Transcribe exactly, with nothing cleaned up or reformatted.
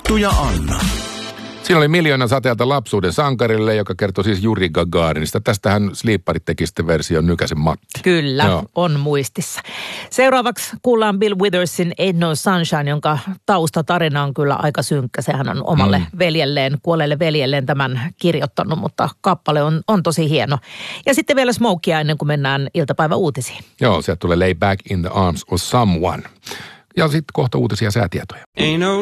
Eetu ja Anna. Siinä oli Miljoona sateelta lapsuuden sankarille, joka kertoi siis Juri Gagarinista. Tästähän Sleeparit teki sitten version Nykäsen Matti. Kyllä, Joo. on muistissa. Seuraavaksi kuullaan Bill Withersin Ain't No Sunshine, jonka taustatarina on kyllä aika synkkä. Sehän on omalle mm. veljelleen, kuolleelle veljelleen tämän kirjoittanut, mutta kappale on, on tosi hieno. Ja sitten vielä Smokea ennen kuin mennään iltapäiväuutisiin. Joo, sieltä tulee Lay Back in the Arms of Someone. Ja sitten kohta uutisia säätietoja.